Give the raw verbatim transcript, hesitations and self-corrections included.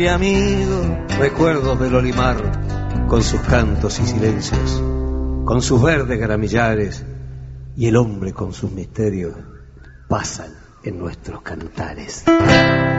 Mi amigo, recuerdos del Olimar, con sus cantos y silencios, con sus verdes gramillares, y el hombre con sus misterios, pasan en nuestros cantares.